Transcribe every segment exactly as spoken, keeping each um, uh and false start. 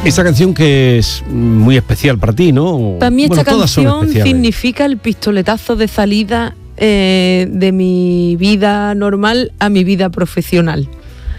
Esta canción que es muy especial para ti, ¿no? Para mí esta bueno, canción significa el pistoletazo de salida eh, de mi vida normal a mi vida profesional.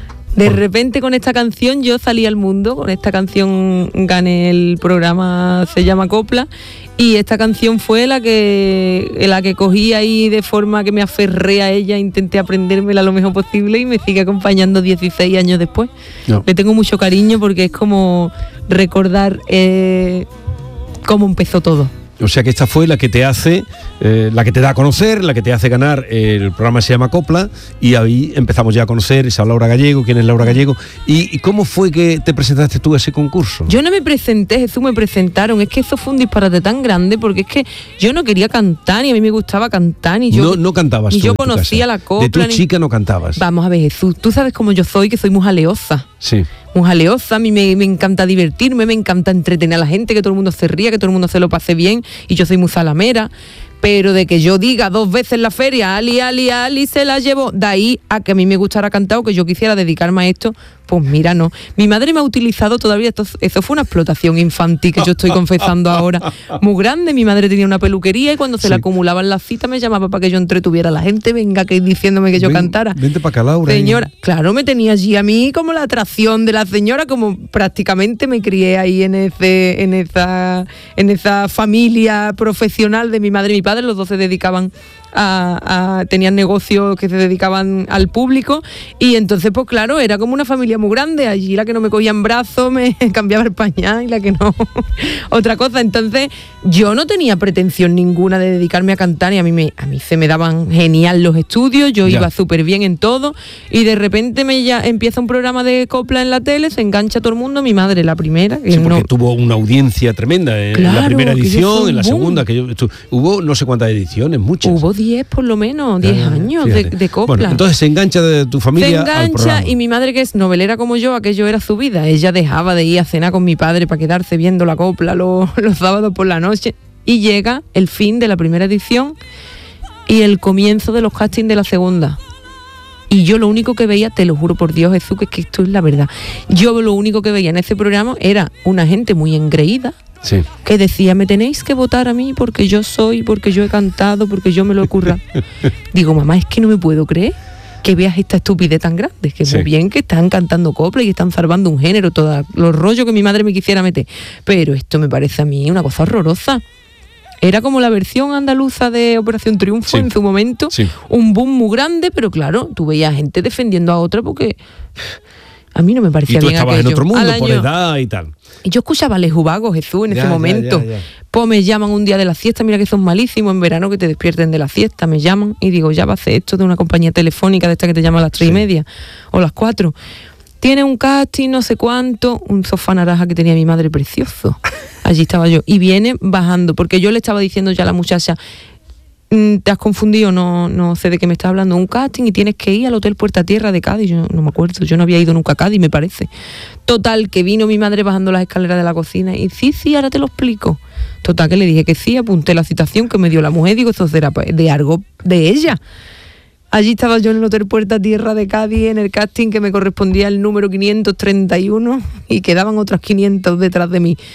De repente con esta canción yo salí al mundo, con esta canción gané el programa Se llama Copla, y esta canción fue la que la que cogí ahí de forma que me aferré a ella, intenté aprendérmela lo mejor posible y me sigue acompañando dieciséis años después. No. Le tengo mucho cariño porque es como recordar eh, cómo empezó todo. O sea que esta fue la que te hace, eh, la que te da a conocer, la que te hace ganar. El programa Se llama Copla y ahí empezamos ya a conocer esa Laura Gallego, quién es Laura Gallego. ¿Y, y cómo fue que te presentaste tú a ese concurso? Yo no me presenté, Jesús, me presentaron. Es que eso fue un disparate tan grande porque es que yo no quería cantar y a mí me gustaba cantar. Y yo, no, no cantabas y tú yo conocía la copla. De tu ni... chica no cantabas. Vamos a ver, Jesús, tú sabes cómo yo soy, que soy muy jaleosa. Sí. Muy jaleosa, a mí me, me encanta divertirme, me encanta entretener a la gente, que todo el mundo se ría, que todo el mundo se lo pase bien, y yo soy muy salamera, pero de que yo diga dos veces en la feria, Ali, Ali, Ali, se la llevo, de ahí a que a mí me gustara cantar o que yo quisiera dedicarme a esto, pues mira, no. Mi madre me ha utilizado todavía, esto, eso fue una explotación infantil que yo estoy confesando ahora, muy grande. Mi madre tenía una peluquería y cuando se sí. le acumulaban las citas me llamaba para que yo entretuviera a la gente, venga, que diciéndome que yo Ven, cantara. Vente para acá, Laura. Señora, y... claro, me tenía allí a mí como la atracción de la señora, como prácticamente me crié ahí en ese, en esa, en esa familia profesional de mi madre y mi padre, los dos se dedicaban A, a, tenían negocios que se dedicaban al público y entonces pues claro, era como una familia muy grande, allí la que no me cogía en brazos me cambiaba el pañal y la que no otra cosa. Entonces yo no tenía pretensión ninguna de dedicarme a cantar y a mí, me, a mí se me daban genial los estudios, yo ya. iba súper bien en todo y de repente me ya empieza un programa de copla en la tele, se engancha todo el mundo, mi madre la primera que sí, porque no... tuvo una audiencia tremenda en claro, la primera edición, en la boom. segunda que yo, tu, hubo no sé cuántas ediciones, muchas. Hubo diez por lo menos, diez ah, años de, de copla. Bueno, entonces se engancha de tu familia. Se engancha y mi madre, que es novelera como yo, aquello era su vida. Ella dejaba de ir a cenar con mi padre para quedarse viendo la copla los, los sábados por la noche. Y llega el fin de la primera edición y el comienzo de los castings de la segunda. Y yo lo único que veía, te lo juro por Dios, Jesús, que es que esto es la verdad. Yo lo único que veía en ese programa era una gente muy engreída. Sí. Que decía, me tenéis que votar a mí porque yo soy, porque yo he cantado, porque yo me lo he currado. Digo, mamá, es que no me puedo creer que veas esta estupidez tan grande. Es que sí. muy bien que están cantando copla y están salvando un género, todos los rollos que mi madre me quisiera meter. Pero esto me parece a mí una cosa horrorosa. Era como la versión andaluza de Operación Triunfo sí. en su momento. Sí. Un boom muy grande, pero claro, tú veías gente defendiendo a otra porque... A mí no me parecía bien aquello. Y tú estabas en otro mundo por edad y tal. Y yo escuchaba Les Jubagos, Jesús, en ya, ese momento. Ya, ya, ya. Pues me llaman un día de la siesta, mira que son malísimos en verano que te despierten de la siesta, me llaman y digo, ya va a hacer esto de una compañía telefónica de esta que te llama a las tres sí. y media o las cuatro. Tiene un casting, no sé cuánto, un sofá naranja que tenía mi madre precioso. Allí estaba yo. Y viene bajando, porque yo le estaba diciendo ya a la muchacha, te has confundido, no, no sé de qué me estás hablando, un casting y tienes que ir al Hotel Puerta Tierra de Cádiz. Yo no me acuerdo, yo no había ido nunca a Cádiz, me parece. Total, que vino mi madre bajando las escaleras de la cocina y sí, sí, ahora te lo explico. Total, que le dije que sí, apunté la citación que me dio la mujer, digo, esto será de algo de ella. Allí estaba yo en el Hotel Puerta Tierra de Cádiz, en el casting que me correspondía el número quinientos treinta y uno y quedaban otros quinientos detrás de mí.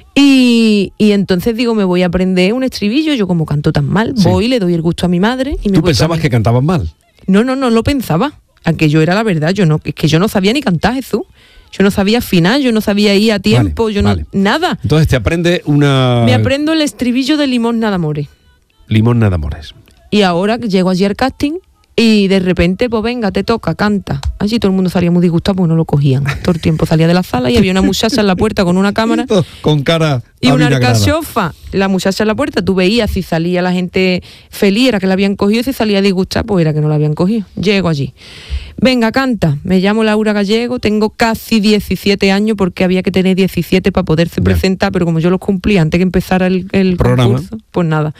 Y, y entonces digo, me voy a aprender un estribillo, yo como canto tan mal, sí. voy, le doy el gusto a mi madre. Y me ¿Tú pensabas que cantabas mal? No, no, no lo pensaba, aquello era la verdad, yo no, es que yo no sabía ni cantar, Jesús. Yo no sabía afinar, yo no sabía ir a tiempo, vale, yo no, vale. nada. Entonces te aprende una... Me aprendo el estribillo de Limón Nada More. Limón Nada Amores. Y ahora llego allí al casting y de repente, pues venga, te toca, canta. Allí todo el mundo salía muy disgustado porque no lo cogían. Todo el tiempo salía de la sala y había una muchacha en la puerta con una cámara. Con cara y una alcachofa. La muchacha en la puerta, tú veías si salía la gente feliz, era que la habían cogido, si salía disgustada, pues era que no la habían cogido. Llego allí. Venga, canta. Me llamo Laura Gallego, tengo casi diecisiete años porque había que tener diecisiete para poderse Bien. presentar, pero como yo los cumplí antes que empezara el, el concurso, pues nada.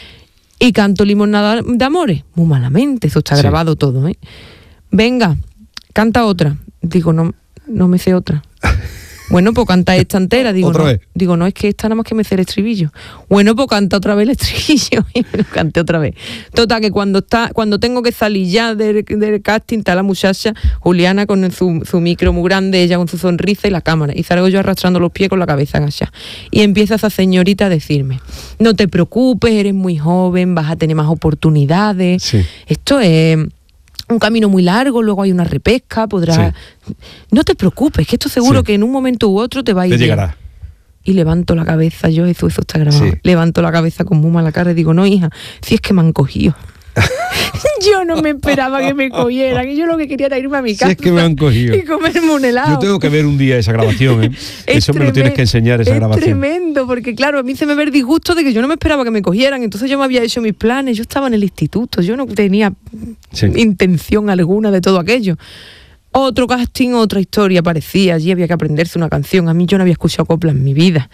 Y canto Limón Nada de Amores, muy malamente, eso está sí. grabado todo, ¿eh? Venga, canta otra. Digo, no, no me sé otra. Bueno, pues canta esta entera. Digo, ¿Otra no, vez? digo, no, es que esta nada más que me sé el estribillo. Bueno, pues canta otra vez el estribillo y me lo canté otra vez. Total, que cuando está, cuando tengo que salir ya del, del casting, está la muchacha, Juliana, con su, su micro muy grande, ella con su sonrisa y la cámara. Y salgo yo arrastrando los pies con la cabeza agachada. Y empieza esa señorita a decirme, no te preocupes, eres muy joven, vas a tener más oportunidades. Sí. Esto es un camino muy largo, luego hay una repesca, podrás... Sí. No te preocupes, que esto seguro sí. que en un momento u otro te va a ir te bien. Llegará. Y levanto la cabeza, yo, eso, eso está grabado. Sí. Levanto la cabeza con muy mala cara y digo, no, hija, si es que me han cogido. Yo no me esperaba que me cogieran, y yo lo que quería era irme a mi casa. Si es que me han cogido. Y comerme un helado. Yo tengo que ver un día esa grabación, ¿eh? Eso tremendo, me lo tienes que enseñar, esa es grabación. Es tremendo, porque claro, a mí se me ve el disgusto de que yo no me esperaba que me cogieran, entonces yo me había hecho mis planes, yo estaba en el instituto, yo no tenía sí. intención alguna de todo aquello. Otro casting, otra historia parecía, allí había que aprenderse una canción, a mí yo no había escuchado copla en mi vida.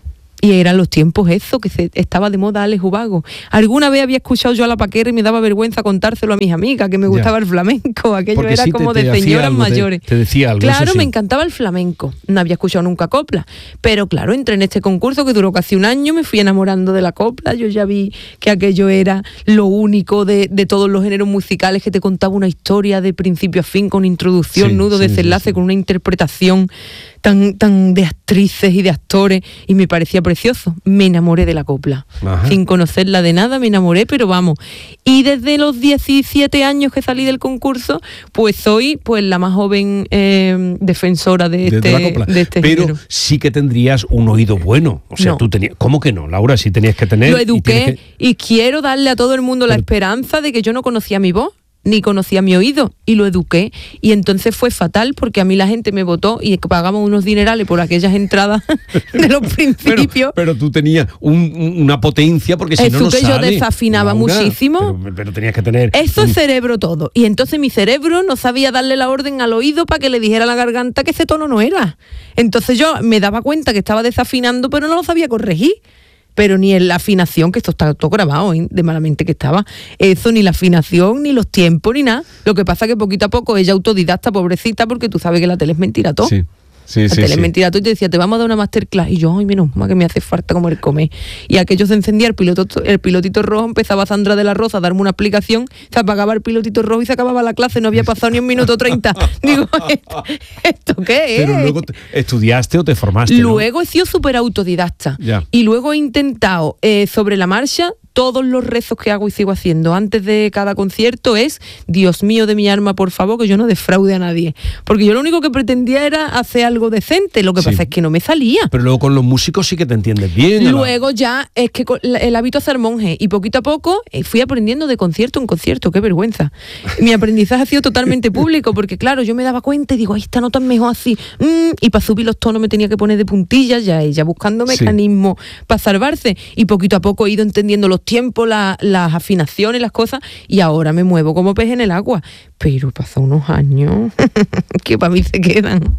Y eran los tiempos eso, que se, estaba de moda Alex Ubago. Alguna vez había escuchado yo a La Paquera y me daba vergüenza contárselo a mis amigas, que me gustaba ya. el flamenco. Aquello Porque era sí como te, te de señoras algo, mayores. Te, te decía algo. Claro, sí. me encantaba el flamenco. No había escuchado nunca copla. Pero claro, entré en este concurso que duró casi un año, me fui enamorando de la copla. Yo ya vi que aquello era lo único de, de todos los géneros musicales, que te contaba una historia de principio a fin, con introducción, sí, nudo, sí, desenlace, sí, sí. con una interpretación tan, tan de actrices y de actores, y me parecía precioso. Me enamoré de la copla. Ajá. Sin conocerla de nada, me enamoré, pero vamos. Y desde los diecisiete años que salí del concurso, pues soy pues la más joven eh, defensora de este, de, la de este Pero género. Sí que tendrías un oído bueno. O sea, no. tú tenías... ¿Cómo que no, Laura? Sí tenías que tener... Lo eduqué y, que... y quiero darle a todo el mundo pero... la esperanza de que yo no conocía mi voz, ni conocía mi oído, y lo eduqué, y entonces fue fatal porque a mí la gente me votó y pagamos unos dinerales por aquellas entradas de los principios. Pero, pero tú tenías un, una potencia, porque si eso no no que sale, yo desafinaba Laura, muchísimo. Pero, pero tenías que tener... Eso un... es cerebro todo. Y entonces mi cerebro no sabía darle la orden al oído para que le dijera a la garganta que ese tono no era. Entonces yo me daba cuenta que estaba desafinando, pero no lo sabía corregir. Pero ni en la afinación, que esto está todo grabado, ¿eh? De malamente que estaba, eso, ni la afinación, ni los tiempos, ni nada. Lo que pasa que poquito a poco ella autodidacta, pobrecita, porque tú sabes que la tele es mentira todo. Sí. Sí, la sí, tele sí. es mentira todo, y te decía, te vamos a dar una masterclass, y yo, ay, menos mal que me hace falta como el comer. Y aquello se encendía, el piloto, el pilotito rojo, empezaba Sandra de la Rosa a darme una explicación, se apagaba el pilotito rojo y se acababa la clase, no había pasado ni un minuto treinta. Digo, ¿esto, ¿esto qué es? Pero luego te, estudiaste o te formaste, Luego ¿no? he sido súper autodidacta. Ya. Y luego he intentado, eh, sobre la marcha, todos los rezos que hago y sigo haciendo antes de cada concierto es, Dios mío de mi alma, por favor, que yo no defraude a nadie. Porque yo lo único que pretendía era hacer algo decente, lo que sí. pasa es que no me salía. Pero luego con los músicos sí que te entiendes bien. Luego la... ya es que el hábito a ser monje, y poquito a poco fui aprendiendo de concierto en concierto, qué vergüenza. Mi aprendizaje ha sido totalmente público, porque claro, yo me daba cuenta y digo, ay, esta nota es mejor así. Mm, y para subir los tonos me tenía que poner de puntillas, ya ella buscando mecanismos sí. para salvarse. Y poquito a poco he ido entendiendo los tiempos, la, las afinaciones, las cosas, y ahora me muevo como pez en el agua. Pero pasan unos años que para mí se quedan.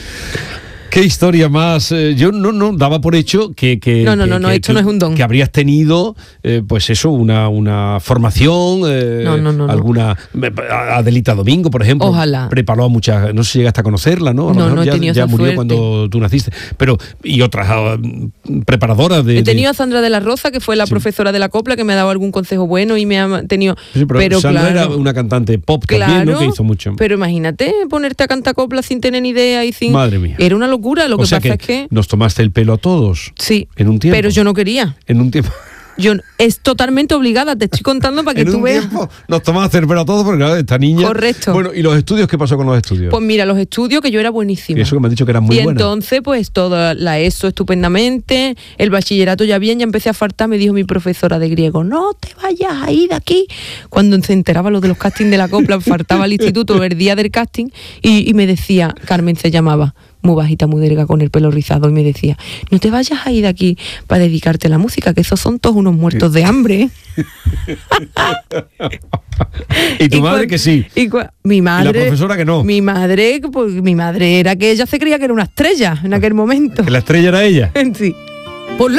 Qué historia más. Eh, yo no, no daba por hecho que. que no, no, que, no, no, que, esto que, no es un don. Que habrías tenido, eh, pues eso, una, una formación. Eh, no, no, no. Alguna. No. Adelita Domingo, por ejemplo. Ojalá. Preparó a muchas. No sé si llegaste a conocerla, ¿no? A no, no he ya, tenido ya esa murió suerte. cuando tú naciste. Pero, y otras uh, preparadoras de. He tenido de... a Sandra de la Rosa, que fue la sí. profesora de la copla, que me ha dado algún consejo bueno y me ha tenido. Sí, pero pero Sandra claro, era una cantante pop claro, también, ¿no? Que hizo mucho. Pero imagínate ponerte a cantar copla sin tener ni idea y sin. Madre mía. Era una locura. Lo o que sea pasa que es que. Nos tomaste el pelo a todos. Sí. En un tiempo. Pero yo no quería. En un tiempo. Yo, es totalmente obligada, te estoy contando para que en tú un veas. Tiempo nos tomaste el pelo a todos porque claro, esta niña. Correcto. Bueno, ¿y los estudios? ¿Qué pasó con los estudios? Pues mira, los estudios, que yo era buenísima. Y eso que me has dicho que eran muy y buenas. Y entonces, pues toda la ESO estupendamente, el bachillerato ya bien, ya empecé a faltar, me dijo mi profesora de griego, no te vayas a ir de aquí. Cuando se enteraba lo de los castings de la copla, faltaba al instituto el día del casting, y, y me decía, Carmen se llamaba, muy bajita, muy delga, con el pelo rizado, y me decía, no te vayas a ir de aquí para dedicarte a la música, que esos son todos unos muertos de hambre. ¿Y tu y madre cu- que sí? Y cu- mi madre, ¿Y la profesora que no? Mi madre, pues mi madre era que ella se creía que era una estrella en aquel momento. ¿Que la estrella era ella? Sí.